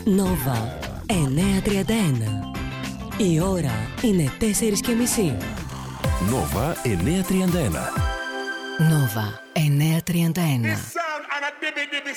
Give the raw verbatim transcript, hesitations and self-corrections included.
Νόβα εννιά τριάντα ένα. Η ώρα είναι τέσσερις και μισή. Νόβα εννιά τριάντα ένα. Νόβα εννιά τριάντα ένα.